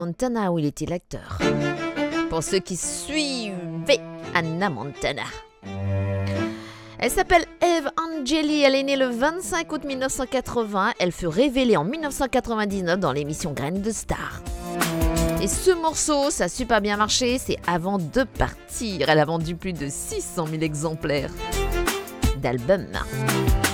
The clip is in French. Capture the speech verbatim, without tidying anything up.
Montana où il était l'acteur. Pour ceux qui suivaient Hannah Montana. Elle s'appelle Eve Angeli, elle est née le vingt-cinq août mille neuf cent quatre-vingts. Elle fut révélée en mille neuf cent quatre-vingt-dix-neuf dans l'émission Graines de Star. Et ce morceau, ça a super bien marché, c'est Avant de partir. Elle a vendu plus de six cent mille exemplaires d'albums.